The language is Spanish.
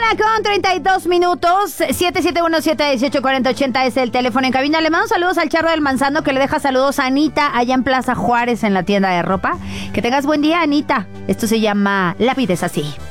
con 32 minutos. 771-718-4080 es el teléfono en cabina. Le mando saludos al Charro del Manzano, que le deja saludos a Anita allá en Plaza Juárez, en la tienda de ropa. Que tengas buen día, Anita. Esto se llama La vida es así.